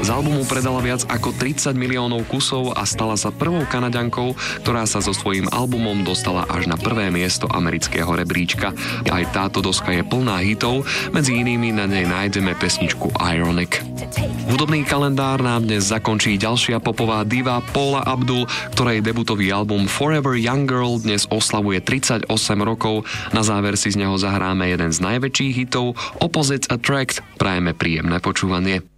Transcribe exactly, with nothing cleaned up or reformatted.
Z albumu predala viac ako tridsať miliónov kusov a stala sa prvou Kanaďankou, ktorá sa so svojím albumom dostala až na prvé miesto amerického rebríčka. Aj táto doska je plná hitov, medzi inými na nej nájdeme pesničku Ironic. Hudobný kalendár nám dnes zakončí ďalšia popová diva Paula Abdul, ktorej debutový album Forever Young Girl dnes oslavuje tridsaťosem rokov. Na záver si z neho zahráme jeden z najväčších hitov Opposites Attract. Prajeme príjemné počúvanie.